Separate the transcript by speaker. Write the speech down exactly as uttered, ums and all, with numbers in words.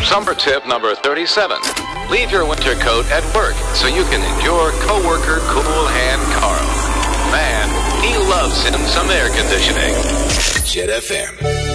Speaker 1: Summer tip number thirty-seven. Leave your winter coat at work so you can endure coworker cool hand Carl. Man, he loves him some air conditioning. Jet F M.